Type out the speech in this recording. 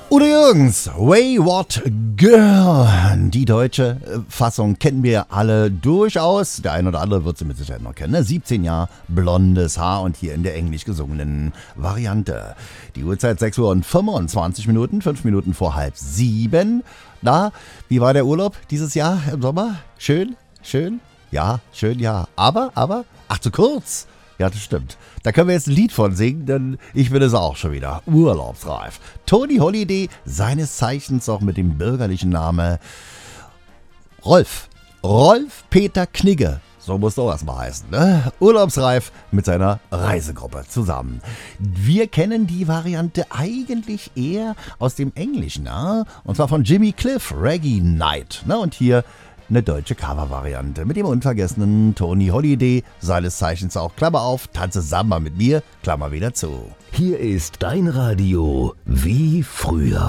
Udo Jürgens, Wayward Girl. Die deutsche Fassung kennen wir alle durchaus. Der eine oder andere wird sie mit Sicherheit noch kennen. 17 Jahre, blondes Haar und hier in der englisch gesungenen Variante. Die Uhrzeit 6 Uhr und 25 Minuten, 5 Minuten vor 6:30. Na, wie war der Urlaub dieses Jahr im Sommer? Schön? Schön? Ja, schön, ja. Aber, ach, zu kurz. Ja, das stimmt. Da können wir jetzt ein Lied von singen, denn ich bin es auch schon wieder. Urlaubsreif. Tony Holiday, seines Zeichens auch mit dem bürgerlichen Namen Rolf. Rolf Peter Knigge. So muss doch was mal heißen, ne? Urlaubsreif mit seiner Reisegruppe zusammen. Wir kennen die Variante eigentlich eher aus dem Englischen, ne? Und zwar von Jimmy Cliff, Reggae Night. Ne? Und hier eine deutsche Cover-Variante mit dem unvergessenen Tony Holiday, seines Zeichens auch, Klammer auf, tanze Samba mit mir, Klammer wieder zu. Hier ist dein Radio wie früher.